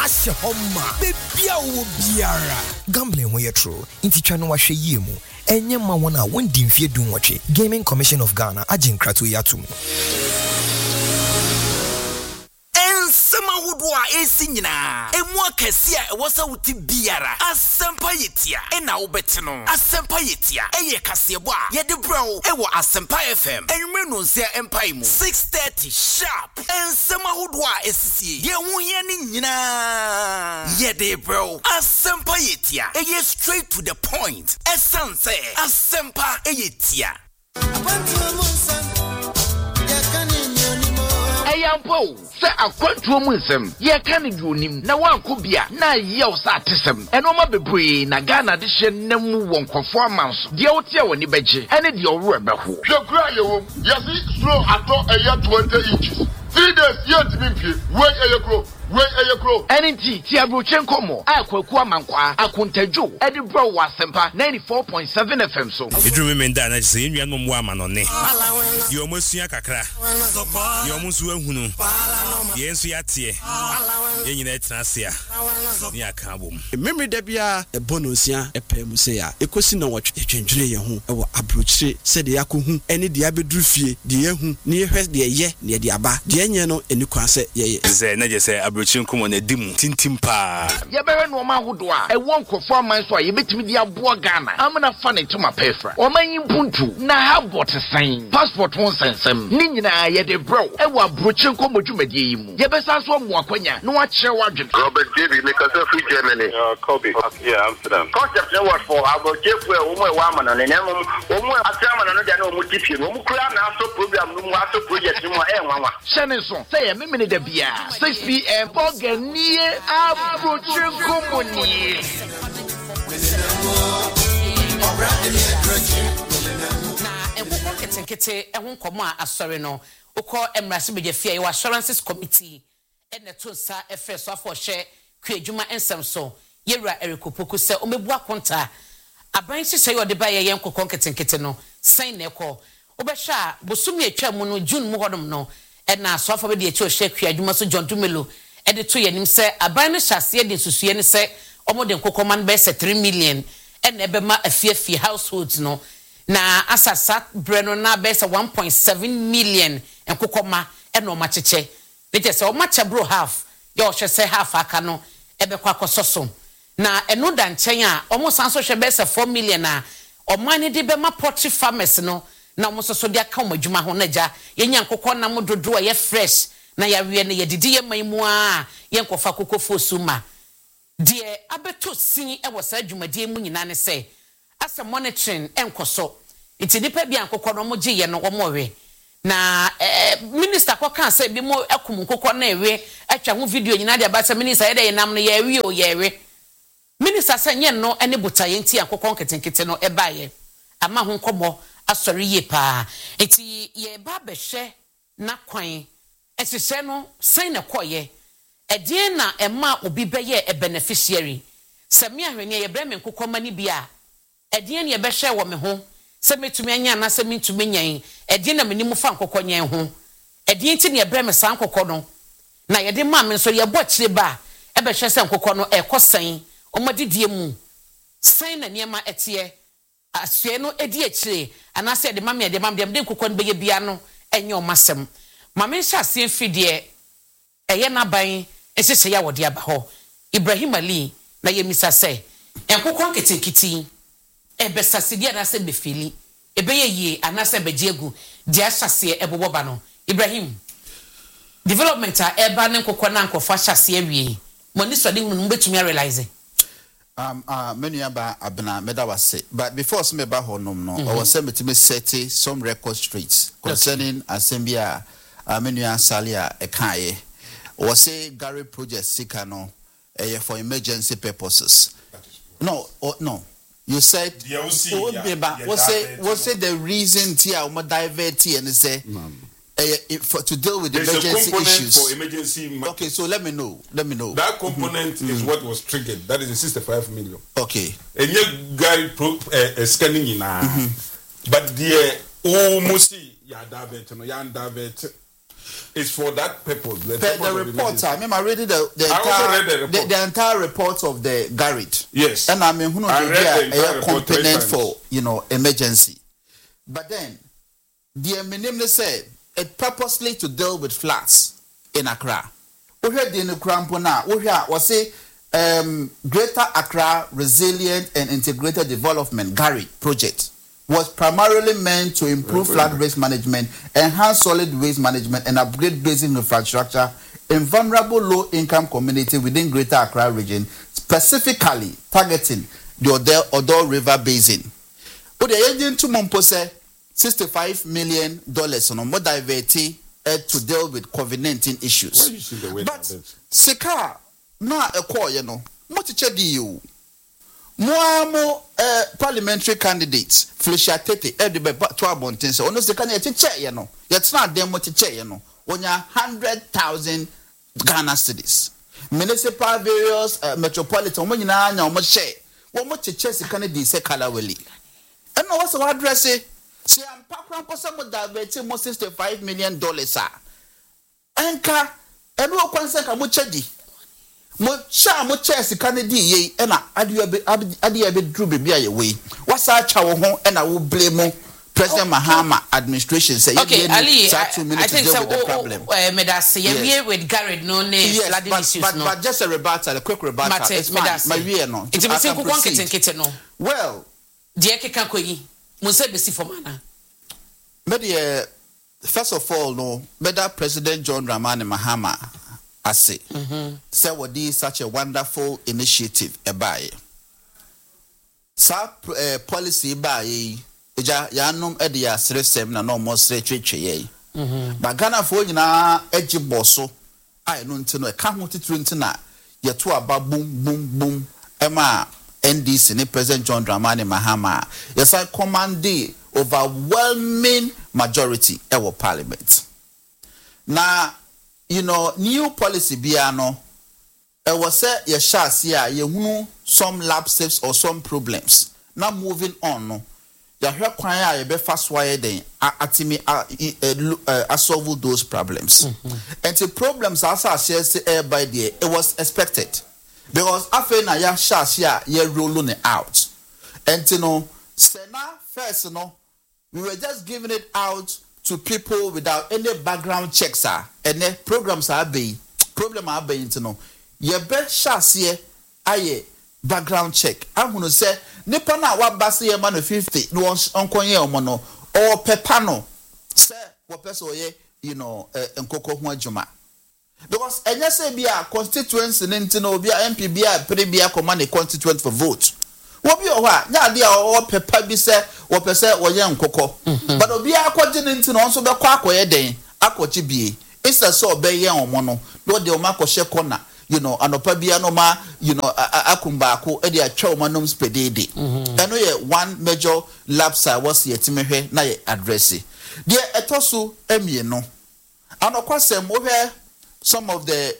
ashe homma bebia wo biara gambling we true inti twa no wahwe yie mu enye ma wona wondi mfie dunwoche Gaming Commission of Ghana aginkrato yatum ensema wodwa esi nyina emu akese a wosa wuti biara asempa yetia ena wobete no asempa yetia eye kasebo a yede bro ewo asempa FM enwme no nsia empai mu 6:30 sharp ensema wodwa esisi ye huye ni nyina yede bro asempa yetia eye straight to the point essence asempa yetia Ayampo, say akwantuo mu nsem. Ye ka ne duonim na wanko bia na ye wo sa atesem. Eno ma bebre na Ghana de hye namu wonkofo amanso. De wote woni beje, ene de owro beho. Hwekura ye wom. Yesi slow ato eya 20 inches. 3 days yet mimpie. Wey eyekro. Enti ti abrochen komo akwaku amankwa akontadwo edi bro wa sempa 94.7 FM so edru me nda na se enua no mo amanone ye omosua kakra ye omusu ahunu ye nsu yatie ye nyina etrasia ni aka bom memre da bia ebonosia epem se ya ekosi na wotwe etwendwene ye ho ewo abrochire se de yakohu ene de abedru fie de yehu ne yehwe de ye ne de aba de enye no eni kwase ye ze na je se abrochire nkomo na dimu tintimpa ye bewe no ma hodo a ewo nkofo amanso a ye betimi de abo Ghana amna fa ne tuma pefra o manyi mpuntu na habot san passport won sensem ni nyina ye de bro ewo abrochire nkomo dwumadie yi mu ye besa so mo akwanya no akire wadwen Robert David because of free Germany. Kobe. Yeah, Amsterdam. Concept no what for abrochire for omo wa amana ne nemo omo atrama no de na omo tipie omo kura na aso program no mu aso project mu enwanwa shene so say ye memene da bia 6 p.m. Boganie abrochire komoni na ewo ketenkete ehun komo a asore no ukọ emrase begefia ye assurances committee ene to sa efe so afọ hye kwadwuma ensem so yewura erikopoku se omebu akonta aban sise yo de ba ye nkokọ ketenkete no san na ekọ obehwa a bosumi atwa mu no June mu hodom no ena so afọ be de eche hye kwadwuma so John Dumelo ede to yenim se aban no hyase de susue ne se omode nkokọ man be se 3 million ena ebema afiafie households no na asasa breno na be se 1.7 million nkokọ ma ena o macheche bete se o macha bro half yo hwe se half aka no ebekwa kososo na eno da nchen a omo sanso hwe be se 4 million a omane de be ma poultry farmers no na omo soso de aka omadwuma ho na ja yenya nkokọ na mo dodo a ye fresh na ya wie na ye didi ye maimu a ye nkofa kokofo suma de abeto sin e wo sa dwumadie mu nyina ne se asa monitoring enkoso iti nipa bia nkokọ no mo gye ye no omo we na minister ko kan say bi mo akum nkokọ na ewe atwa ho video nyina de abasa minister ye de nam no ye ewe o ye ewe minister say nye no ene botaye nti nkokọ nketenkete no ebaye ama ho nkomo asori ye pa iti ye ba behwe na kwan esese no sign na koye edie na ema obi beye a beneficiary se me ahwene ye breme nkokọ mani bia edie ne ye behwe wo me ho se metumi anya na se metumi nyan edie na meni mu fa nkokọ nyan ho edie nti ne ye breme san nkokọ no na ye de ma me so ye bo kire ba e behwe se nkokọ no ekosan omodidie mu sign na niema etie asue no edi akire anase de mame de nkokọ no beye bia no enye omasem mame sha se fidie eye na ban esese ya wode aba ho Ibrahim Ali na ye misa se enkokọ nketenkiti ebesasidi anase befili ebeye yi anase bejiegu di asase eboboba no Ibrahim development a eba ne nkokọ na nkofo asase awie moni so de hunu betumi realize many aba abna medawase but before some eba honom no I was metime set some record straight concerning assembia many salia ekaye was say Gary project sikano for emergency purposes no you said was say the reason tia o divert and say for to deal with there's emergency issues for emergency okay so let me know that component is what was triggered. That is the 65 million. Okay, and you Gary scanning in but the almost ya divert no ya divert is for that purpose. The report, I mean, I read the entire report of the Garrett. Yes. And I mean, who knows a component for, emergency. But then, the minimum said it purposely to deal with floods in Accra. We heard the Nukrampona, was Greater Accra Resilient and Integrated Development Garrett project was primarily meant to improve flood risk management, enhance solid waste management, and upgrade basic infrastructure in vulnerable low-income communities within Greater Accra region, specifically targeting the Odo River Basin. But the agent to Mompose $65 million on more diverted to deal with COVID-19 issues. But Seka na ekọ ye no mo teche di you. Mo parliamentary candidates Felicia Tete edebe to abonten se ono Seka na teche ye no. Ye tena dem mo teche ye no. Onya 100,000 Ghana cedis. Municipal various metropolitan mo nyina anya mo hye. Wo mo teche Seka na di se Kalaweli. Eno wo se address se ampa krampo se mo divert mo $65 million enka eno okwanse ka mo chedi mo sha mo chesi kanedi ye na ade be dru be bia ye we wasa acha wo ho na wo blame President Mahama administration say okay Ali I think so medase ye with Garrett no name flooding issues no but just a quick rebuttal it's fine my we no it be say kokon kete no well de keka koyi mo say be si for mana me first of all no better President John Dramani Mahama I say say what is such a wonderful initiative ebaye sa policy ebaye eja yanom ede ya sresem na no mo sre twetwe ye ba Ghana fo nyina ejiboso ai no ntino e ka ho titru ntina ye to aba bum ema NDC ni President John Dramani Mahama yes I command the overwhelming majority ever parliament na new policy biano was say ye sha see ye hunu some lapses or some problems now moving on no ya hwe kwan a ye be fast wire den atimi solve those problems and the problems asa say by there it was expected because after na ya sha see ye rolling it out and sena first we were just giving it out to people without any background checks and the programs are be problem are be ye be shase aye background check I'm going to say nipa na wa base ye man 50 no onkonye omo no or pepa no say what person ye nkoko ho adwuma because enye say bia constituency ntino obi MP bia pre bia command constituent for vote wobi oha nya de o pepa bi se wo pese wo ye nkoko but obi akwaje nti no nso be kwa akoye den akwachi bie isa so be ye omo no do de o makoshe corner anopa bia no ma akumba ko e de atwa o manom spedede eno ye one major lapse was ye timehwe na ye address de etoso emie no anokwasem wo hwe some of the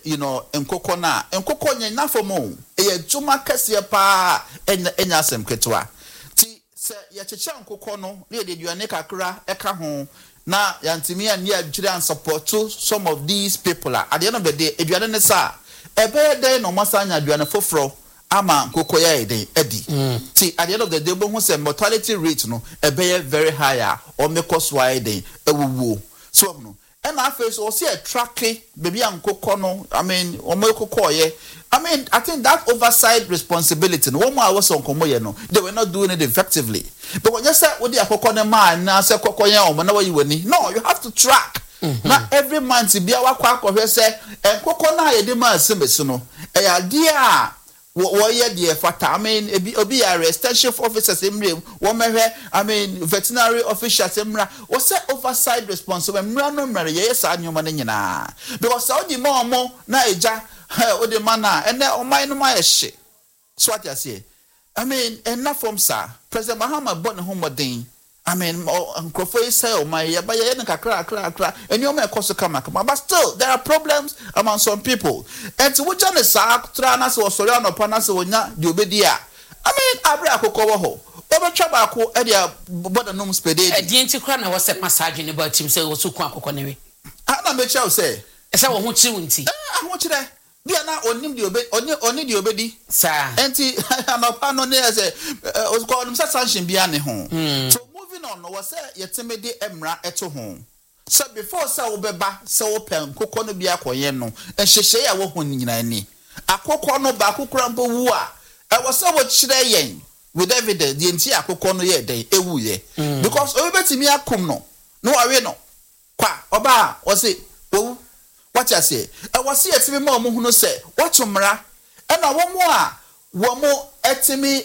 nkoko nyina fomo e juma kase pa enya asem ketwa ti se ye cheche nkoko no le de duane kakra eka ho na yantimi ani adwire and support some of these people at the end of the day eduane ne sa ebe dey no masanya aduane foforo ama nkoko ya edi ti at the end of the day bo hu say mortality rate no ebe very higher or make us wide ewuwo so no and I feel so see a tracky baby and no I mean I think that oversight responsibility no one more was on no they were not doing it effectively but when you say what the akoko man na say kokoya o na you no you have to track now every month be our kwakọ say koko na ye de ma sembesu no e ya dia wo ye de fata I mean obi are extension officers emre wo mehwe I mean veterinary officials emra wo say oversight responsible emra no mra ye sa anyoma na nyina because saudi mo na eja o de mana ene o man no ma ye hye so what you say I mean enough from sir President Mahama born homodin I mean Nkrofo say o my ya ba ye na kakra and you may cause come but still there are problems among some people and to which one sa tra na so sorry no pa na so nya de obedia I mean abre akoko wo ho obetwa ba ko e dia boda nom spede e di enti kra na wo se massage ne ba tim say wo su ku akoko ne we Ana me chow say. Esa wo ho chi wunti. Ho chire. Bia na onim di oni di obedi. Sa. Enti amapa no ne say o ko onum sanction bia ne ho. So moving on no was say yetemede emra eto ho. So before say obeba say open kokko no bia koye no enhyehyeye a wo ho nyina ni. Akokko no ba akokora mpo wu a e was say wo chire yen with evidence the enti akokko no ye den ewu ye. Because obetimi akom no awe no kwa oba o say wo what you say? I was here to be more who say, what tomorrow? And I one more etimi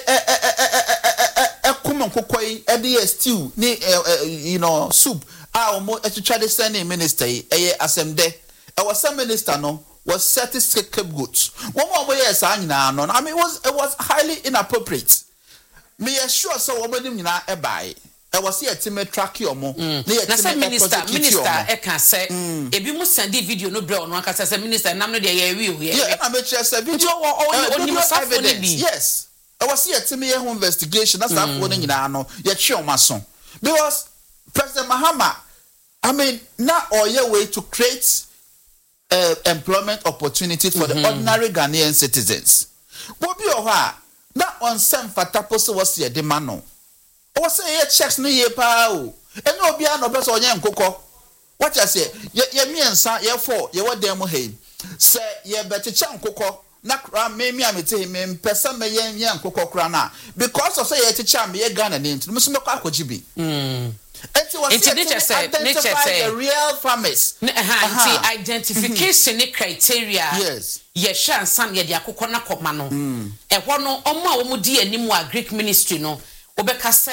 common cookoi, a stew, soup. I almost try to send a minister, as them there. I was some minister, no, was certificate goods. One more way as I know, I mean, it was highly inappropriate. Me assure so woman in a buy. I was here to me track your mo. Na say minister e can say ebi mu send video no bro no aka say minister nam no dey ya wi o here. Yeah, I make sure say video evidence. Yes. I was here to me a home investigation. That's that one nyina no. Ye twe o maso. Because President Mahama, I mean, now or your way to create employment opportunity for the ordinary Ghanaian citizens. What be o ha? Na on sem fatapo so was here the man no. O say ye checks no ye pa o. Enye obi a no be so onye nkokọ. What you say? Ye miensa ye 4 ye wo dem he. Say ye becheche nkokọ na kra me amete me mpesa me ye nkokọ kra na because of say ye cheche me ye Ghana ni ntu. Me so me kwa akọji bi. Enti was say the real farmers. Identification criteria. Yes. Ye shan san ye de akokọ na koma no. E ho no omo a wo mu di animu a Greek ministry no. Yes,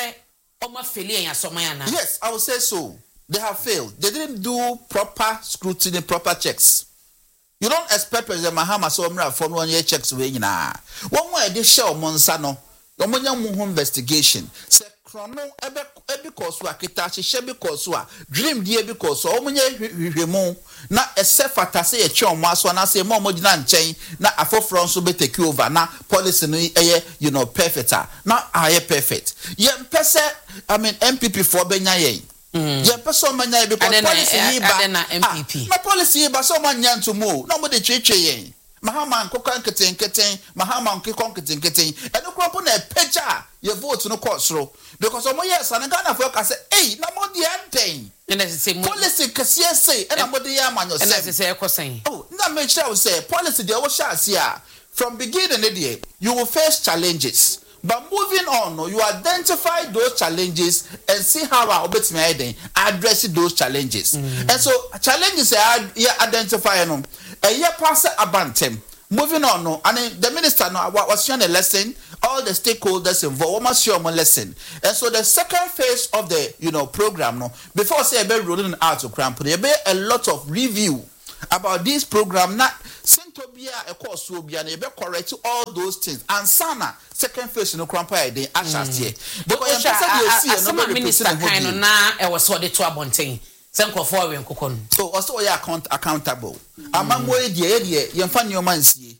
I would say so. They have failed. They didn't do proper scrutiny, proper checks. You don't expect President Mahama so for 1 year checks way na. One more they show Monsano. Omonya investigation. Say chrono ebe koso akita she koso dream die be koso omonya hwehwemu na esefata say e chon maso na say mo gina nchen na afofro nso be take over na policy no perfect na aye perfect ye mpese I mean MPP for benya ye ye person manya because policy yi ba na MPP na policy yi ba so manya ntomo na mo de twetwe ye Mahama nkokan keten Mahama nkikon keten eno kropo na peja ye vote no kosro because omo yes an Ghana for ka say eh na mo di enten policy kase say na mo de ya manyo say oh na make sure say policy dey wo sha sia from beginning dey you will face challenges but moving on you identify those challenges and see how our obetime address those challenges and so challenges identify no pass abantem moving on no and the minister no was sharing a lesson all the stakeholders involved must share one lesson and so the second phase of the program no before say be rolling out to cramp there be a lot of review about this program not Sintobia a course will be able to correct all those things and sana second phase no cramp dey ashast here because you see no minister kind of na e was what the to abonten senko for we nkokon so also we accountable among we dey yemfa nyoma nsie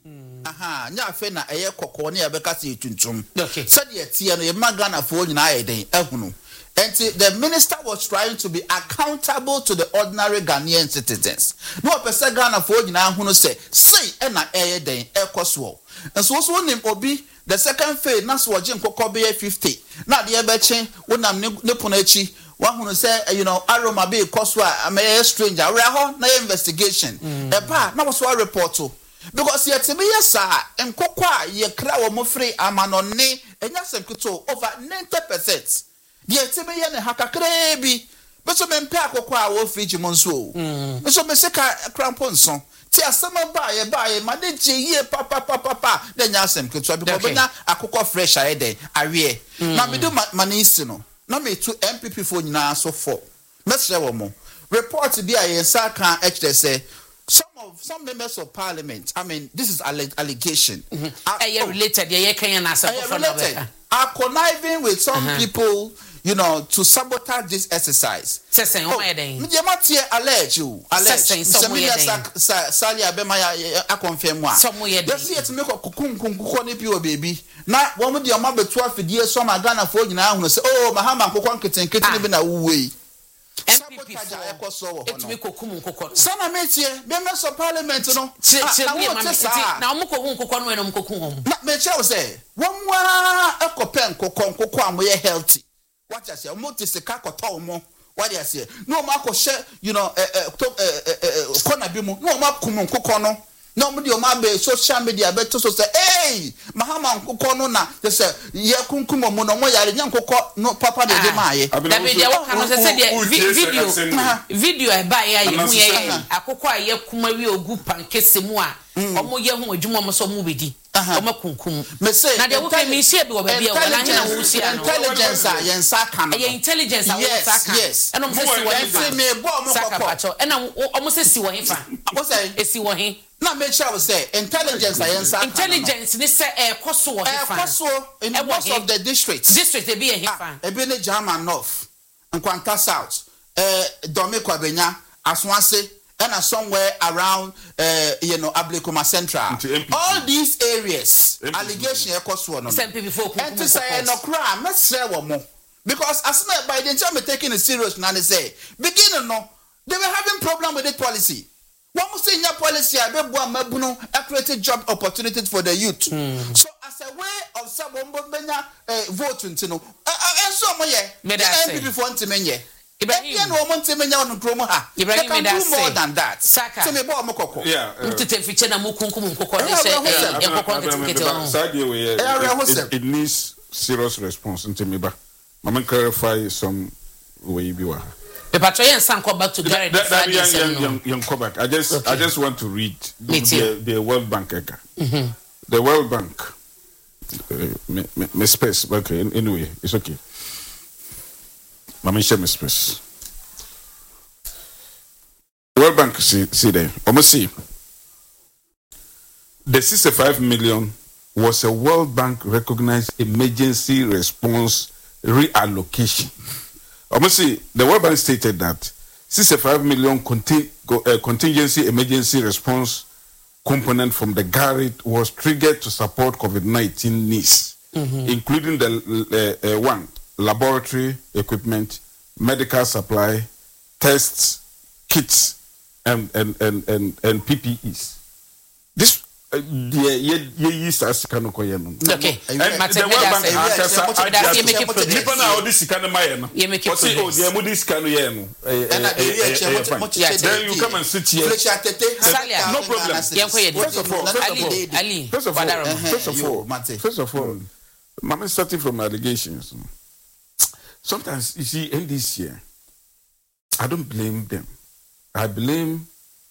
nya afa na eye kokko na e be ka se tuntum so dey tie no ye magana fo nyina aye den ehunu. And the minister was trying to be accountable to the ordinary Ghanaian citizens. No person Ghana for you now who say na den ekoswo. And so nim obi the second phase na so jim kokobe 50. Na de ebechen wonam ne ponachi one who say aroma be koswa am a stranger. We are na investigation. E pa na was report to because yet me yes nkokwa ye kra wo mo free amanone enya semkuto over 90%. Ye tebe ye ne hakakre bi beso me mpe akokọ a wo friji mo nso beso me seka krampo nso ti asema ba ye ma de je ye papa de nya asem keto bi ko benya akokọ fresh aye den awe na me do manisi no na me to MPP for nyina so for mesre wo mo report bi aye nsa kan say some members of parliament I mean this is allegation related ye kan na asem are conniving with some people to sabotage this exercise. Allege. Sali Abema a confirm one. Let's see it to make a kukum baby. Now, one with your mother 12 years, some are Ghana for you now who say, oh, Mahama Kokon Kitten, Kitty, way. MPP for it me kokum nkokɔ sana metie members of parliament no na ɔmo kokum nkokɔ no ɛnom kokum hom na me chew say wɔn wa ekɔpɛ nkokɔ amoyɛ healthy what you say ɔmo te sika kɔtɔ ɔmo what you say no ɔmo akɔhyɛ you know kɔna bi mu no ɔmo akum nkokɔ no no ɔmo de ɔmo abe social media be to so say hey mahama nkokɔ no na they say ye kunkum ɔmo no ɔmo yare nya nkokɔ no papa de maaye da be de wɔka no say de video e ba ya ye hu ye akokɔ a ye kuma wi ogu pankese mu a ɔmo ye hu adwuma ɔmo so ɔmo bedi ɔmo kunkum na de wo ka mi share bi wo ba bia wala nya na wo share no intelligence a yen saka no intelligence a wo saka ɛno mo se si wo hefa me bo ɔmo kokɔ ɛna ɔmo se si wo hefa wo say esi wo he na make sure say intelligence a yen saka intelligence ni say ekoso wo hefa ekoso in most of the districts e be hefa e be ne German North Nkwanta South Domiko Abenya Aswase and somewhere around Ablekuma Central. All these areas allegation ekoso no and to say no cry mess more because as me by the time taking it serious now they say beginning no they were having problem with the policy. One must say your policy I created job opportunities for the youth. So as a way of some voting to know and so MPP for to me Ibrahim woman to me on promo ha. Ibrahim more than that. Saka. So me bo mokoko. Yeah. Mtete fiche na mukunkum nkoko it needs serious response into me ba. Mama clarify some way bi wa. The patrol san come back to Gareth. I just want to read the World Bank. The World Bank. Me space. Okay, anyway, it's okay. Mama share me space. The World Bank see there. Almost see. The 65 million was a World Bank recognized emergency response reallocation. Obviously, the World Bank stated that 65 million contingency emergency response component from the Garrett was triggered to support COVID-19 needs, including the laboratory equipment, medical supply, tests, kits, and PPEs. This okay. Then you come and sit here. No problem. First of all, Mama starting from allegations. Sometimes you see in this year, I don't blame them. I blame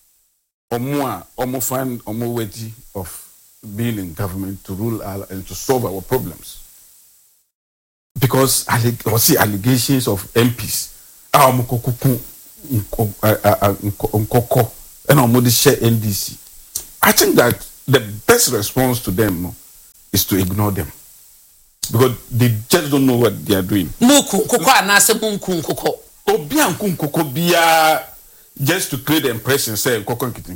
Omo find Omo worthy of being in government to rule and to solve our problems. Because I see allegations of MPs. NDC. I think that the best response to them is to ignore them. Because they just don't know what they are doing. Just to create the impression, say, it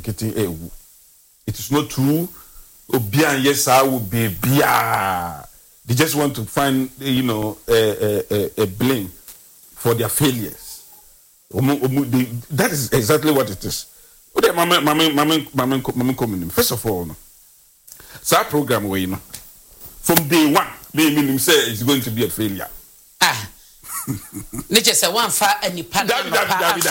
is not true. Yes, I will be. They just want to find, a blame for their failures. That is exactly what it is. First of all, so our program, from day one, they mean him say it's going to be a failure. Nature say one far any project no.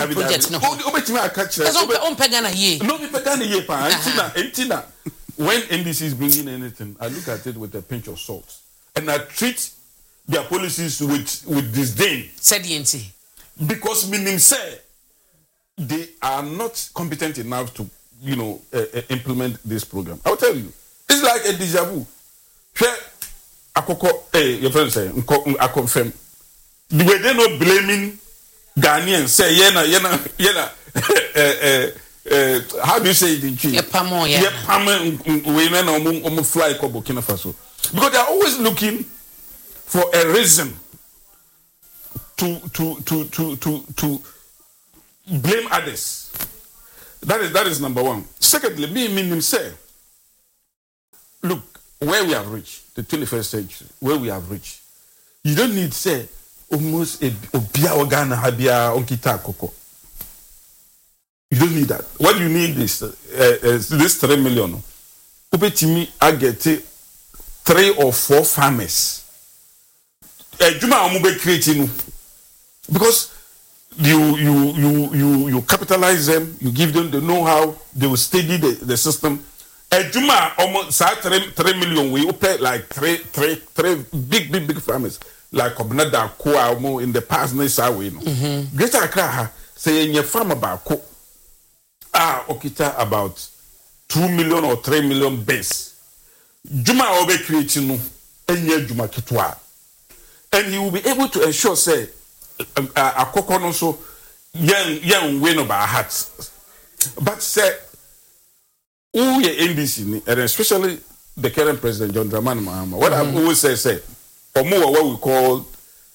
When NDC is bringing anything, I look at it with a pinch of salt, and I treat their policies with disdain. Because meaning say they are not competent enough to implement this program. I'll tell you, it's like a deja vu. Your friend say, I confirm. The way they're not blaming Ghanaians, say, how do you say it in Chi? Fly Burkina Faso. Because they're always looking for a reason to blame others. That is number one. Secondly, me say, look, where we have reached, the 21st century, where we have reached, you don't need to say, almost obia organa habia onkita akoko. You don't need that. What you need is this 3 million. Ubetimi I get 3 or 4 farmers. Juma omube creating because you capitalize them, you give them the know-how, they will study the system. Juma almost 3 million we pay like three big farmers like Obnada Koa in the past way. Greater Accra say in your farm about okita about 2 million or 3 million base. Juma obe creating enye Juma kitwa. And he will be able to ensure say akoko no so young win about hearts. But say who ye NDC and especially the current president John Dramani Mahama. What I always say or more what we call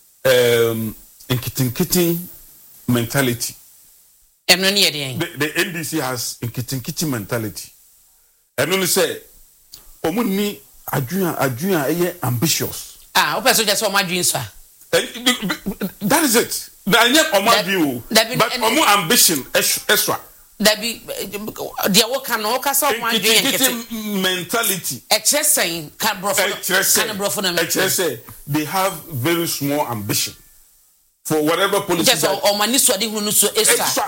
inkitin mentality. The NDC has inkitin mentality. And only say omuni adjuan ambitious. Open just for my dreams. That is it. But more ambition extra. That be the work and all cast of my mentality. Saying they have very small ambition for whatever policy. Or maniswadi who so extra.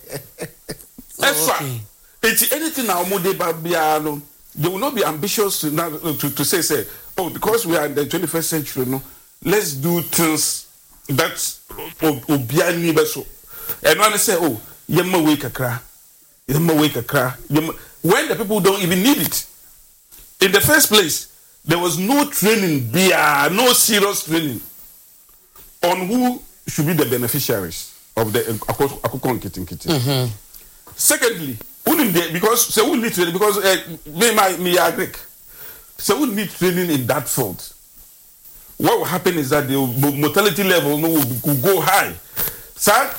It's anything now more babiano. They will not be ambitious to say, oh, because we are in the 21st century, no, let's do things that's obiani beso. And when they say, oh, yemma wake a cry, when the people don't even need it. In the first place, there was no training, no serious training on who should be the beneficiaries of the Akokon Kitten. Secondly, because so we need training because me agree. So we need training in that field. What will happen is that the mortality level will go high. Sir,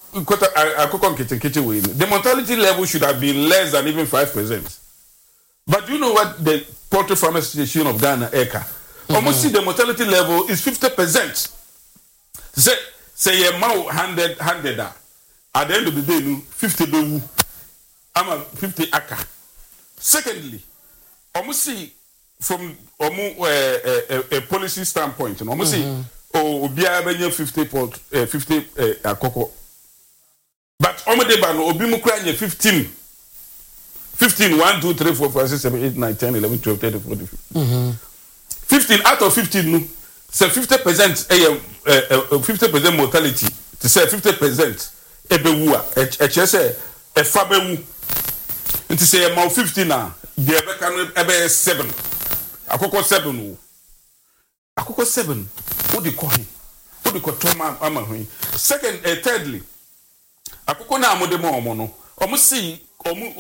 the mortality level should have been less than even 5%. But you know what the Poultry Farmers Association of Ghana, ECA, almost see the mortality level is 50%. Say a mouth 100 at the end of the day, 50 bewu. I'm a 50 acre. Secondly, almost see from a policy standpoint, and almost see Obia 50 akoko. But Omedeba no Obimukra 15, 1, 2, 3, 4, 5, 6, 7, 8, 9, 10, 11, 12, 13, 14, 15. 15 out of 15 no, say 50% 50% mortality. To say 50% ebewua. Say a fabewu. And to say about 50 now, the ebe 7. Akoko 7. Akoko 7. What do you call him? What do you call Toma Amahui? Second, thirdly, Akoko na amodemo omono. Omu see omu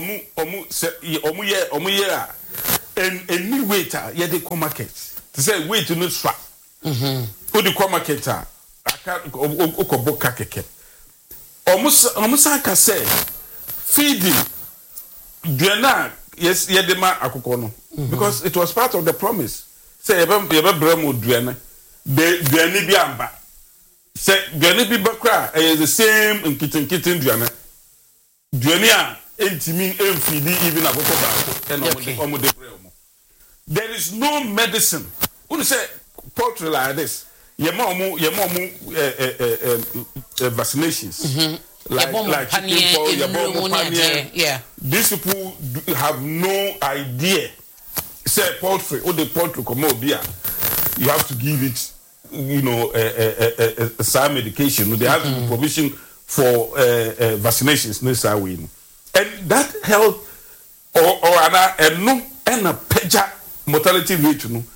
and new waiter ye de come market. To say wait to no swap. What do you call marketer? Okoboka keke. Omu ka say feeding Duena, yes, Yedema Akokono. Because it was part of the promise. Say, Bremo Duena, the Duani Biamba. Say, Duani Bibakra is the same in Kitten Duana. Duania, Entimin, MPD, even Akoko, and there is no medicine. Who say, poultry like this? Yemomu vaccinations. Like yeah. These people have no idea. Say poultry, or the poultry come beer. You have to give it, some medication. They have to be provision for vaccinations. And that help or a peja mortality rate and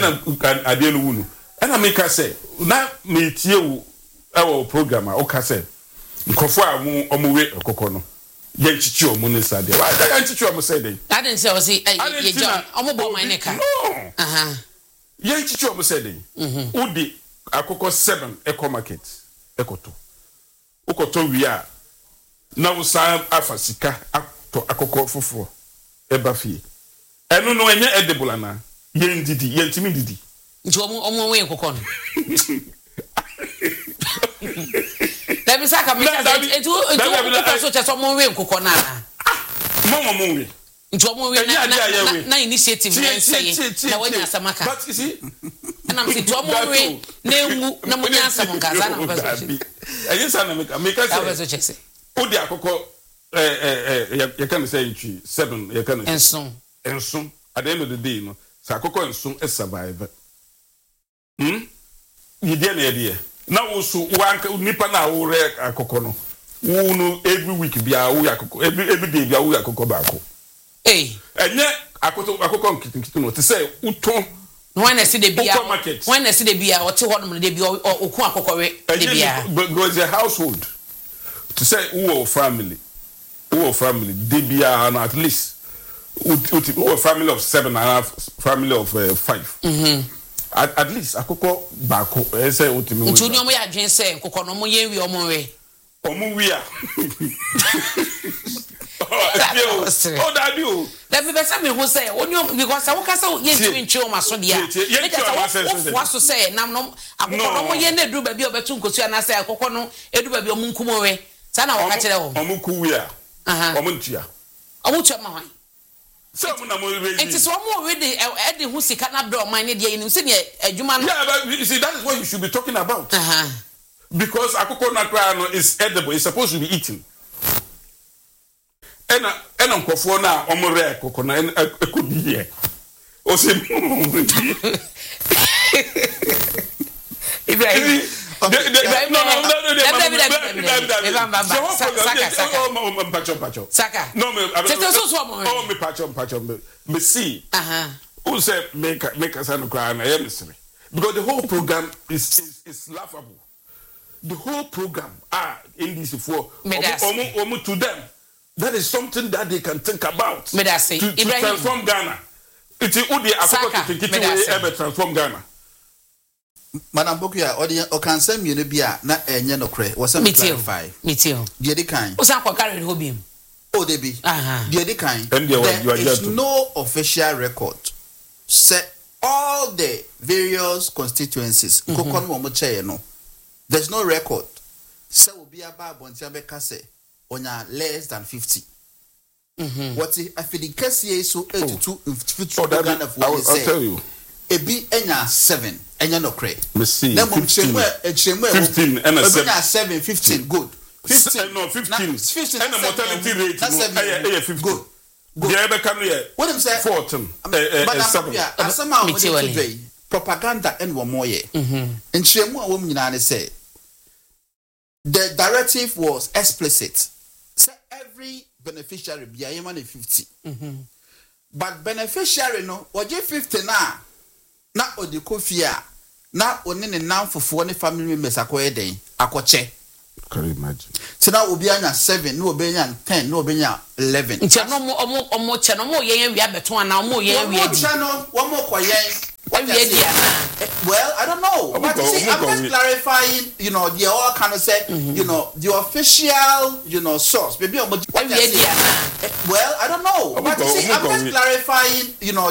I make us say now me tie our program say nkofo a omuwe okokono ye nchichi omunisa de why that nchichi omu say dey I didn't say o say ye John omubo my neka ye nchichi omu say dey udi akoko 7 eco market ekoto ukoto wi a na usa afasika ato akoko foforo eba fie enu no enye edible na ye ndidi ye ntimi ndidi nti omu we kokono Let me say it so just someone we nkoko na. Mama we. Nto we na initiative na say na wanya asamaka. But you see, and I'm saying to we na engu na munya asam nkaza na person. Ayisa na make say. Odi akoko you can say 7 you can say. Enso at the end of the day no sa akoko enso survive. You dey na dey. Na wo so wanka nipa na wo re akoko no. Wo no every week bia wo akoko every day bia wo akoko ba akoko. Enye akoko nkitinkitu no te say uton when I see the bia o te hodom de bia okun akoko we de bia because a household to say who family de bia and at least who a family of 7 and a half family of 5 at least akoko ba ko say utimi ntu ni omo ya dwen say akoko no mo ye wi omo we Oh, that you. Let me say me who say because I won't say yes to enjoy my son dia. What to say now no akoko no ye na duru ba bi obetu nkosu na say akoko no edu ba bi omunkumo we. Sa na waka kire wo. Omunku we a. Omuntua. Omuntua ma hwan. So na mo we. It is one more we dey e hu sika na do man ne dia yin se ne adwuma no. Yeah, but you see that is what you should be talking about. Because akoko na kra no is edible. It's supposed to be eaten. Ena nkofo na omore akoko na ekodi here. O se Ibrahim. Saka. No me. Oh me pacho. Me see. Who say make us no cry na mystery. Because the whole program is laughable. The whole program in this for to them. That is something that they can think about to transform Ghana. It's Udi Akoko to ever transform Ghana. Madam Bokuya, or can send me bia na enye no kre. Was some clarify. Me too. The kind. Osan kwa carry hobby. Oh, they be. The kind. There is no official record. Say all the various constituencies. Kokon mo che no. There's no record. Say obi aba bontia be kase. Onya less than 50. What if the case is so 82 Ghana for I'll tell you. Ebi enya 7 enya no cre. Me see. 15 and a 7 15 good. 15 no 15 and the mortality rate no 15 good. The ever can here. What am say 14 7 somehow today propaganda and one more year. And chemu a woman nyina say the directive was explicit. So every beneficiary be a 50. But beneficiary no oje 50 na odi kofia na oni ne nan fofo ne family members akoye den akoche. Can you imagine? So now obi anya 7 no obi anya 10 no obi anya 11. Nti no omo che no mo yen wi abeto ana omo yen wi adi. One more koyen. Well, I don't know. But you see, I'm just clarifying, the all kind of say, the official, source. Maybe well, I don't know. But you see, I'm just clarifying,